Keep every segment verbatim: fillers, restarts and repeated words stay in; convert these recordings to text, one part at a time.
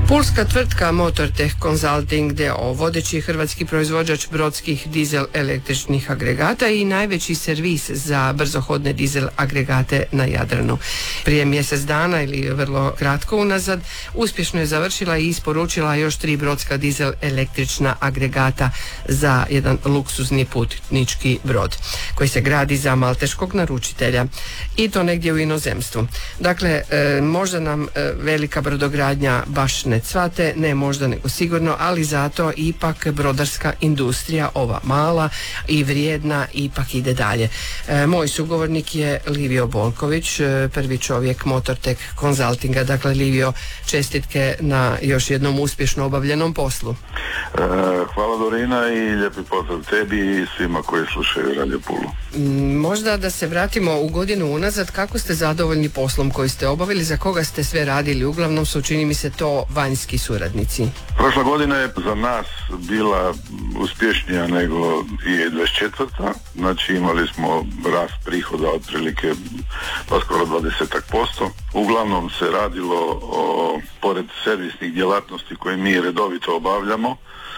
Pulska tvrtka Motortech Consulting d o o, vodeći hrvatski proizvođač brodskih dizel električnih agregata i najveći servis za brzohodne dizel agregate na Jadranu. Prije mjesec dana ili vrlo kratko unazad uspješno je završila i isporučila još tri brodska dizel električna agregata za jedan luksuzni putnički brod koji se gradi za malteškog naručitelja i to negdje u inozemstvu. Dakle, e, možda nam e, velika brodogradnja baš ne cvate, ne možda nego sigurno, ali zato ipak brodarska industrija, ova mala i vrijedna, ipak ide dalje. E, moj sugovornik je Livio Bolković, e, prvi čovjek Motortech Consultinga. Dakle, Livio, čestitke na još jednom uspješno obavljenom poslu. E, hvala Dorina i lijepi pozdrav tebi i svima koji slušaju Radio Pulu. Možda da se vratimo u godinu unazad, kako ste zadovoljni poslom koji ste obavili, za koga ste sve radili? Uglavnom su, čini mi se, to vanjski suradnici. Prošla godina je za nas bila uspješnija nego dvije tisuće dvadeset četvrta. Znači imali smo rast prihoda otprilike pa skoro dvadeset posto. Uglavnom se radilo o, pored servisnih djelatnosti koje mi redovito obavljamo.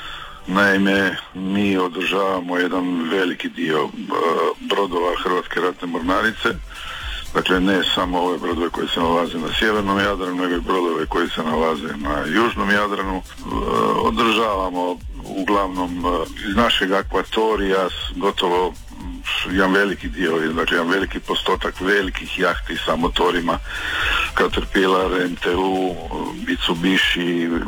Naime, mi održavamo jedan veliki dio uh, brodova Hrvatske ratne mornarice. Dakle, ne samo ove brodove koji se nalaze na sjevernom Jadranu, nego i brodove koji se nalaze na južnom Jadranu. Uh, održavamo uglavnom uh, iz našeg akvatorija gotovo jedan veliki dio, dakle jedan veliki postotak velikih jahti sa motorima Caterpillar, M T U, Mitsubishi, uh,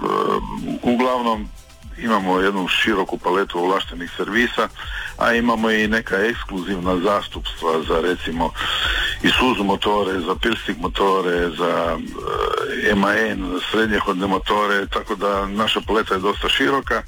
uglavnom imamo jednu široku paletu ovlaštenih servisa, a imamo i neka ekskluzivna zastupstva za recimo Isuzu motore, za Pilsig motore, za e, M A N srednjehodne motore, tako da naša paleta je dosta široka.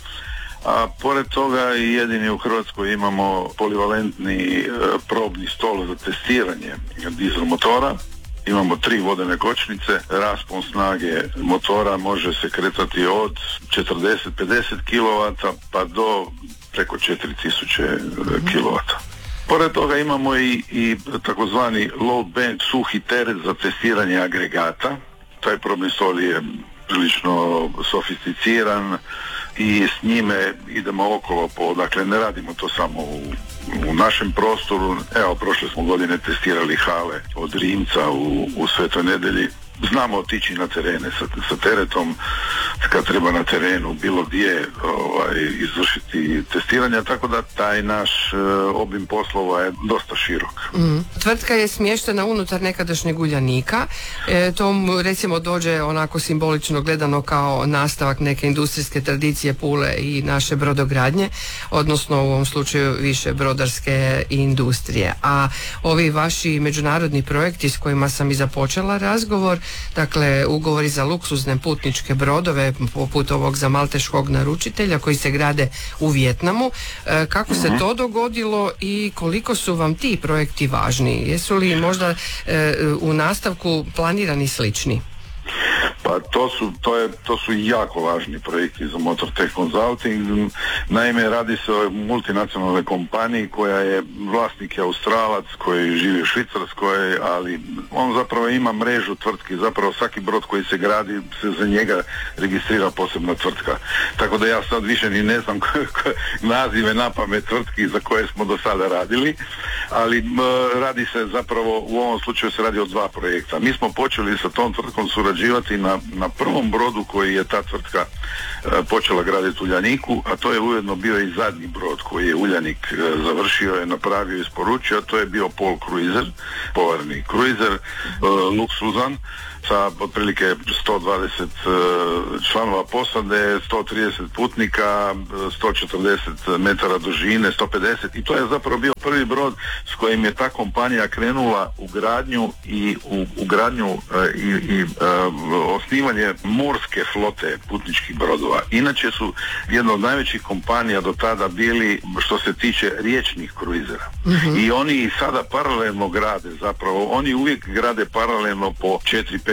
A pored toga jedini u Hrvatskoj imamo polivalentni e, probni stol za testiranje dizel motora. Imamo tri vodene kočnice, raspon snage motora može se kretati od četrdeset do pedeset kilovata pa do preko četiri tisuće kilovata. Pored toga imamo i, i takozvani load bank, suhi teret za testiranje agregata. Taj probni stol je prilično sofisticiran i s njime idemo okolo po, dakle ne radimo to samo u, u našem prostoru. Evo, prošle smo godine testirali hale od Rimca u, u Svetoj Nedelji. Znamo otići na terene sa, sa teretom kad treba na terenu bilo gdje ovaj, izvršiti testiranja, tako da taj naš uh, obim poslova je dosta širok. Mm. Tvrtka je smještena unutar nekadašnjeg Uljanika. E, to recimo dođe onako simbolično gledano kao nastavak neke industrijske tradicije Pule i naše brodogradnje, odnosno u ovom slučaju više brodarske industrije. A ovi vaši međunarodni projekti s kojima sam i započela razgovor, dakle ugovori za luksuzne putničke brodove poput ovog za malteškog naručitelja koji se grade u Vijetnamu, e, kako se to dogodilo i koliko su vam ti projekti važni? Jesu li možda e, u nastavku planirani slični? Pa to su, to je, to su jako važni projekti za Motortech Consulting. Naime, radi se o multinacionalnoj kompaniji koja je vlasnik je Australac koji živi u Švicarskoj, ali on zapravo ima mrežu tvrtki, zapravo svaki brod koji se gradi se za njega registrira posebna tvrtka. Tako da ja sad više ni ne znam koje, koje nazive na pamet tvrtki za koje smo do sada radili, ali m, radi se zapravo, u ovom slučaju se radi o dva projekta. Mi smo počeli sa tom tvrtkom surađivati na na prvom brodu koji je ta tvrtka e, počela graditi u Uljaniku, a to je ujedno bio i zadnji brod koji je Uljanik e, završio, je napravio i isporučio, a to je bio Pol Cruiser, polarni kruizer, e, luksuzan, sa otprilike sto dvadeset e, članova posade, sto trideset putnika, sto četrdeset metara dužine, sto pedeset, i to je zapravo bio prvi brod s kojim je ta kompanija krenula u gradnju i u, u gradnju e, i, i e, osnivanje morske flote putničkih brodova. Inače su jedna od najvećih kompanija do tada bili što se tiče riječnih kruizera. Mm-hmm. I oni i sada paralelno grade, zapravo oni uvijek grade paralelno po četiri pet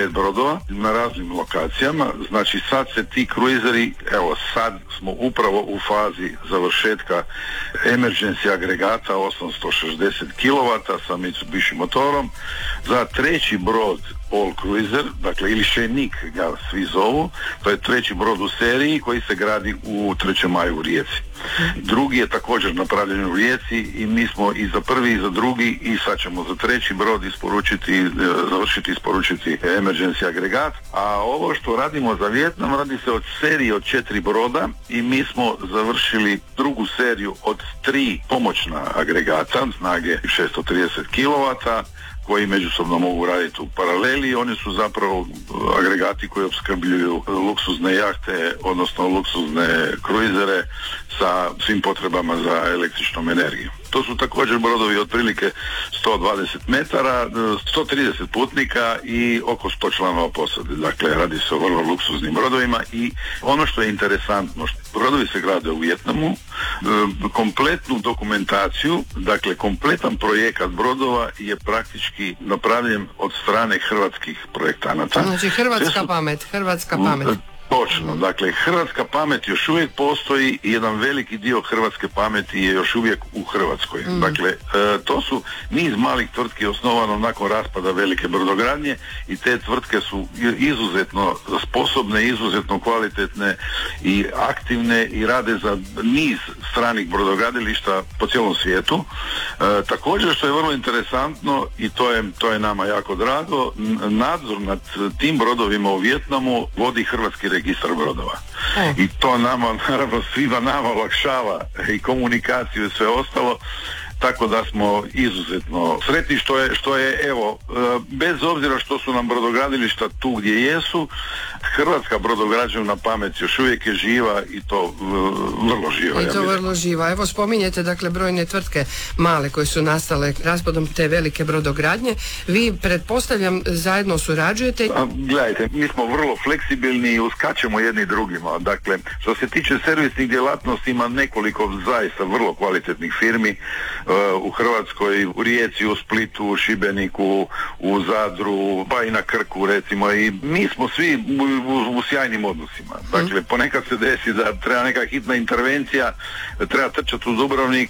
pet brodova na raznim lokacijama. Znači sad se ti kruzeri, evo sad smo upravo u fazi završetka emergency agregata osamsto šezdeset kilovata sa Mitsubishi motorom. Za treći brod All Cruiser, dakle ili Šenik ga svi zovu, to je treći brod u seriji koji se gradi u Trećem maju u Rijeci. Drugi je također napravljen u Rijeci i mi smo i za prvi i za drugi i sad ćemo za treći brod isporučiti, završiti isporučiti emergency agregat. A ovo što radimo za Vijetnam radi se od serije od četiri broda i mi smo završili drugu seriju od tri pomoćna agregata snage šesto trideset kilovata koji međusobno mogu raditi u paraleli. Oni su zapravo agregati koji opskrbljuju luksuzne jahte, odnosno luksuzne kruzere sa svim potrebama za električnom energijom. To su također brodovi otprilike sto dvadeset metara, sto trideset putnika i oko sto članova posade. Dakle, radi se o vrlo luksuznim brodovima i ono što je interesantno, brodovi se grade u Vijetnamu, kompletnu dokumentaciju, dakle kompletan projekat brodova je praktički napravljen od strane hrvatskih projektanata. Znači hrvatska su, pamet, hrvatska pamet. Točno, dakle hrvatska pamet još uvijek postoji i jedan veliki dio hrvatske pameti je još uvijek u Hrvatskoj. Mm. Dakle, e, to su niz malih tvrtki osnovano nakon raspada velike brodogradnje i te tvrtke su izuzetno sposobne, izuzetno kvalitetne i aktivne i rade za niz stranih brodogradilišta po cijelom svijetu. E, također što je vrlo interesantno i to je, to je nama jako drago, nadzor nad tim brodovima u Vijetnamu vodi hrvatski registar brodova. E. I to nama, naravno, svima nama olakšava i komunikaciju i sve ostalo, tako da smo izuzetno sretni što je, što je evo, bez obzira što su nam brodogradilišta tu gdje jesu, hrvatska brodograđevna pamet još uvijek je živa i to vrlo živa. I to ja vrlo živa. Evo spominjete dakle brojne tvrtke male koje su nastale raspadom te velike brodogradnje. Vi pretpostavljam zajedno surađujete? A, gledajte, mi smo vrlo fleksibilni i uskačemo jedni drugima. Dakle, što se tiče servisnih djelatnosti ima nekoliko zaista vrlo kvalitetnih firmi u Hrvatskoj, u Rijeci, u Splitu, u Šibeniku, u Zadru, pa i na Krku recimo i mi smo svi u, u, u sjajnim odnosima. Dakle, ponekad se desi da treba neka hitna intervencija, treba trčati u Dubrovnik,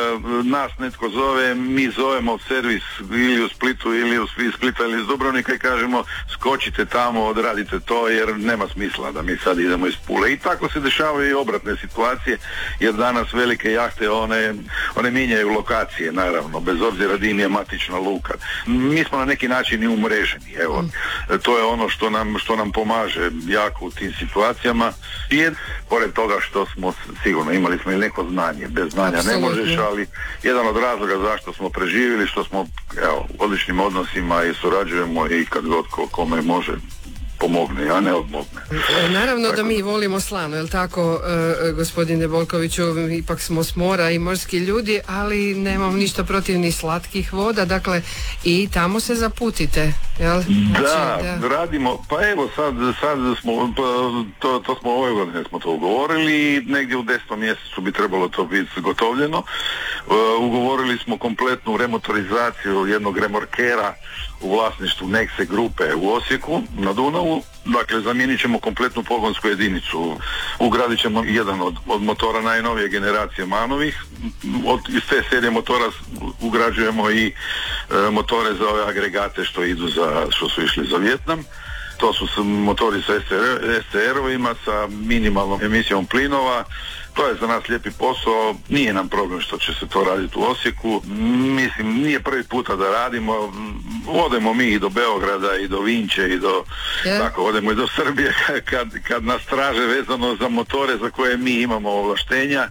nas netko zove, mi zovemo servis ili u Splitu ili u Splita ili iz Dubrovnika i kažemo skočite tamo, odradite to jer nema smisla da mi sad idemo iz Pule. I tako se dešavaju i obratne situacije jer danas velike jahte one, one mijenjaju lokacije, naravno, bez obzira di nije matična luka. Mi smo na neki način i umreženi, evo. To je ono što nam, što nam pomaže jako u tim situacijama. I pored toga što smo sigurno imali smo i neko znanje, bez znanja Absolutno. Ne možeš, ali jedan od razloga zašto smo preživjeli, što smo, evo, u odličnim odnosima i surađujemo i kad god ko, kome može pomogne, a ne odmogne. Naravno tako da mi da. volimo slano, jel tako, e, gospodine Bolkoviću, ipak smo s mora i morski ljudi, ali nemam ništa protiv ni slatkih voda, dakle i tamo se zaputite, jel? Da, znači, da. radimo, pa evo sad, sad smo, to, to smo ove godine smo to ugovorili i negdje u desetom mjesecu bi trebalo to biti gotovljeno. Uh, ugovorili smo kompletnu remotorizaciju jednog remorkera u vlasništvu Nexe grupe u Osijeku na Dunavu. Dakle, zamijenit ćemo kompletnu pogonsku jedinicu. Ugradit ćemo jedan od, od motora najnovije generacije Manovih. Od, iz te serije motora ugrađujemo i e, motore za ove agregate što idu za, što su išli za Vijetnam. To su motori sa S C R-ovima, sa minimalnom emisijom plinova. To je za nas lijepi posao, nije nam problem što će se to raditi u Osijeku. Mislim, nije prvi puta da radimo. Odemo mi i do Beograda i do Vinče i do, yeah. tako, odemo i do Srbije kad, kad nas traže vezano za motore za koje mi imamo ovlaštenja,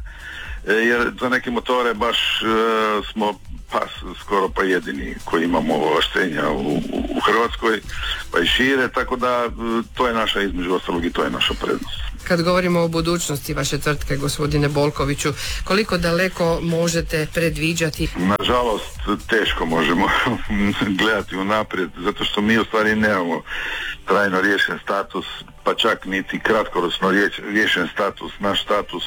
jer za neke motore baš uh, smo pa skoro pa jedini koji imamo ovlaštenja u, u Hrvatskoj, pa i šire, tako da to je naša, između ostalog, i to je naša prednost. Kad govorimo o budućnosti vaše tvrtke, gospodine Bolkoviću, koliko daleko možete predviđati? Nažalost, teško možemo gledati unaprijed, zato što mi u stvari nemamo trajno riješen status, pa čak niti kratkoročno riješen status, naš status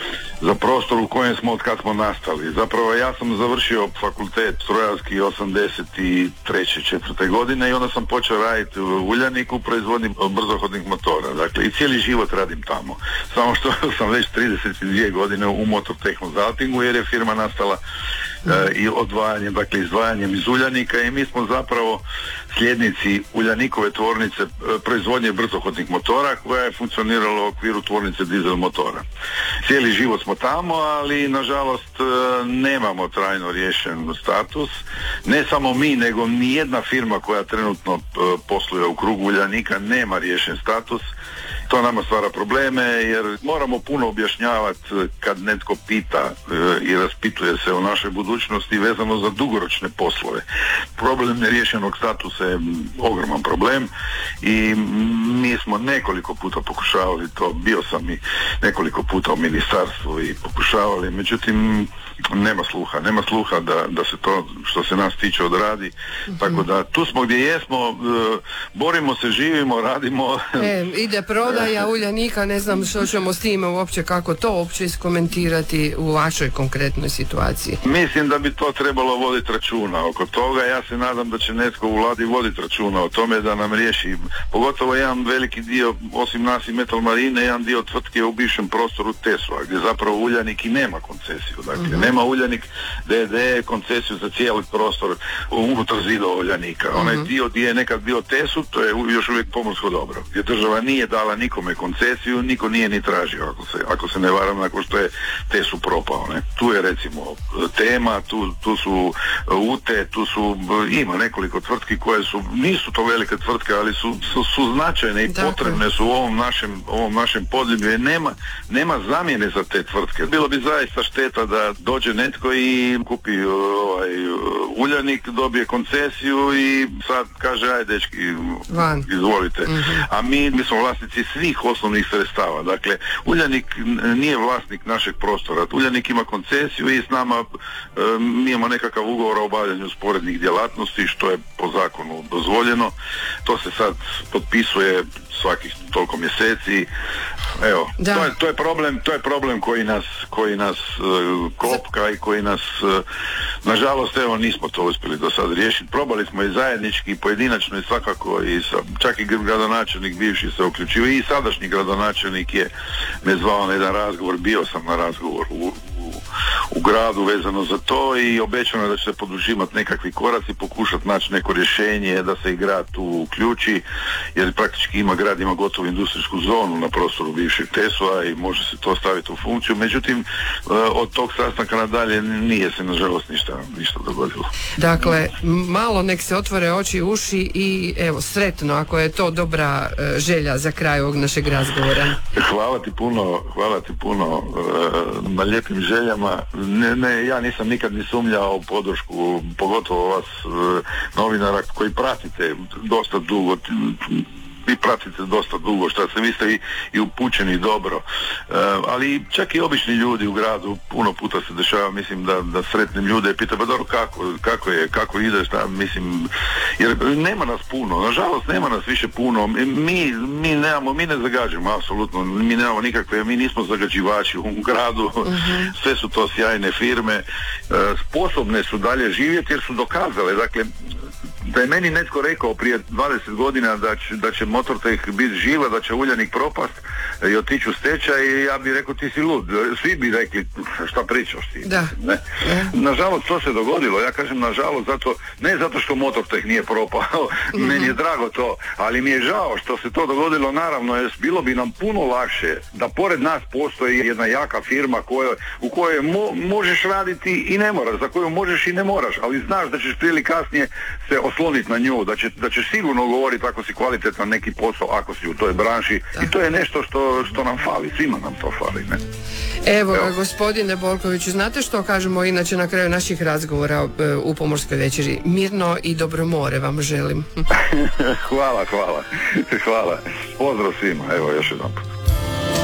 za prostor u kojem smo od kad smo nastali. Zapravo ja sam završio fakultet strojarski osamdeset treće četvrte godine i onda sam počeo raditi u Uljaniku u proizvodnji brzohodnih motora. Dakle, i cijeli život radim tamo. Samo što sam već trideset dvije godine u Motortech Consultingu jer je firma nastala e, i odvajanjem, dakle izdvajanjem iz Uljanika i mi smo zapravo sljednici Uljanikove tvornice e, proizvodnje brzohodnih motora koja je funkcionirala u okviru tvornice dizel motora. Cijeli život smo tamo, ali nažalost e, nemamo trajno riješen status. Ne samo mi, nego nijedna firma koja trenutno e, posluje u krugu Uljanika nema riješen status. To nama stvara probleme jer moramo puno objašnjavati kad netko pita e, i raspituje se o našoj budućnosti vezano za dugoročne poslove. Problem neriješenog statusa je ogroman problem i mi smo nekoliko puta pokušavali to, bio sam i nekoliko puta u ministarstvu i pokušavali, međutim nema sluha, nema sluha da, da se to što se nas tiče odradi, mm-hmm. Tako da tu smo gdje jesmo, e, borimo se, živimo, radimo. E, ide prodaja Uljanika, ne znam što ćemo s time uopće, kako to uopće iskomentirati u vašoj konkretnoj situaciji. Mislim da bi to trebalo voditi računa oko toga, ja se nadam da će netko u vladi voditi računa o tome da nam riješi, pogotovo jedan veliki dio, osim nas i Metal Marine, jedan dio tvrtke u bivšem prostoru Tesla, gdje zapravo Uljanik i nema koncesiju, dakle mm-hmm. nema Uljanik D D koncesiju za cijeli prostor unutar zidova Uljanika. Mm-hmm. Onaj dio gdje je nekad bio Tesu, to je još uvijek pomorsko dobro, gdje država nije dala nikome koncesiju, niko nije ni tražio, ako se, ako se ne varam, nakon što je Tesu propao. Ne? Tu je recimo tema, tu, tu su U T E, tu su, ima nekoliko tvrtki koje su, nisu to velike tvrtke, ali su, su, su značajne i dakle. Potrebne su u ovom našem, ovom našem podljeblju. Nema, nema zamjene za te tvrtke. Bilo bi zaista šteta da dođe netko i kupi ovaj, Uljanik, dobije koncesiju i sad kaže, aj dečki, van. Izvolite. Mm-hmm. A mi, mi smo vlasnici svih osnovnih sredstava. Dakle, Uljanik nije vlasnik našeg prostora. Uljanik ima koncesiju i s nama e, mi imamo nekakav ugovor o obavljanju sporednih djelatnosti, što je po zakonu dozvoljeno. To se sad potpisuje svakih toliko mjeseci. Evo, to je, to je problem, to je problem koji nas, koji nas uh, kopka i koji nas uh, nažalost, evo, nismo to uspjeli do sad riješiti. Probali smo i zajednički, i pojedinačno i svakako i sa, čak i gradonačelnik bivši se uključio i sadašnji gradonačelnik je me zvao na jedan razgovor, bio sam na razgovor u, u, u gradu vezano za to i obećano je da će se poduzimati nekakvi koraci, pokušati naći neko rješenje da se i grad tu uključi, jer praktički ima grad ima gotovu industrijsku zonu na prostoru bivšeg Tesla i može se to staviti u funkciju, međutim od tog sastanka nadalje nije se nažalost ništa, ništa dogodilo. Dakle, malo nek se otvore oči i uši i evo, sretno ako je to dobra uh, želja za kraj ovog našeg razgovora. Hvala ti puno, hvala ti puno uh, na lijepim željama. Ne, ne, ja nisam nikad ni sumnjao u podršku, pogotovo vas uh, novinara koji pratite dosta dugo, vi pratite dosta dugo, šta se vi ste i, i upućeni dobro, uh, ali čak i obični ljudi u gradu puno puta se dešava, mislim da, da sretnim ljude i pita, pa dobro, kako, kako je, kako ide, šta, mislim, jer nema nas puno, nažalost nema nas više puno, mi, mi nemamo, mi ne zagađujemo, apsolutno, mi nemamo nikakve, mi nismo zagađivači u gradu, uh-huh. Sve su to sjajne firme, uh, sposobne su dalje živjeti jer su dokazale, dakle, da je meni netko rekao prije dvadeset godina da će, da će Motortech biti živa, da će Uljanik propast i otići u stečaj i ja bih rekao ti si lud. Svi bi rekli šta pričaš ti. Da. Ne? Nažalost to se dogodilo, ja kažem nažalost zato, ne zato što Motortech nije propao, mm-hmm. Meni je drago to, ali mi je žao što se to dogodilo, naravno, jer bilo bi nam puno lakše da pored nas postoji jedna jaka firma koja, u kojoj mo, možeš raditi i ne moraš, za koju možeš i ne moraš, ali znaš da ćeš prije ili kasnije se osloniti na nju, da će, da će sigurno govoriti ako si kvalitetan neki posao, ako si u toj branši. Tako. I to je nešto što, što nam fali, svima nam to fali. Ne? Evo, Evo. Gospodine Bolkoviću, znate što kažemo inače na kraju naših razgovora u Pomorskoj večeri? Mirno i dobro more vam želim. Hvala, hvala. Hvala. Pozdrav svima, evo još jedan.